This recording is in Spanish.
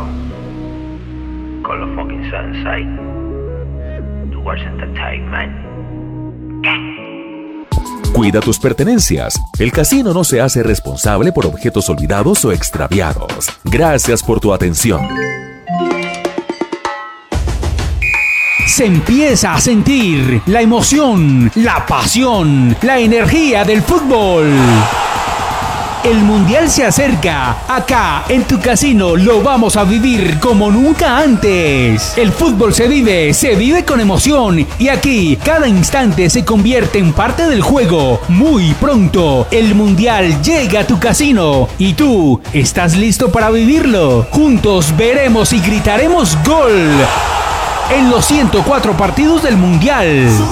Con los fucking Sensei. Towards Entertainment. Cuida tus pertenencias. El casino no se hace responsable por objetos olvidados o extraviados. Gracias por tu atención. Se empieza a sentir la emoción, la pasión, la energía del fútbol. El Mundial se acerca. Acá, en tu casino, lo vamos a vivir como nunca antes. El fútbol se vive con emoción. Y aquí, cada instante se convierte en parte del juego. Muy pronto, el Mundial llega a tu casino. ¿Y tú, estás listo para vivirlo? Juntos veremos y gritaremos ¡gol! En los 104 partidos del Mundial.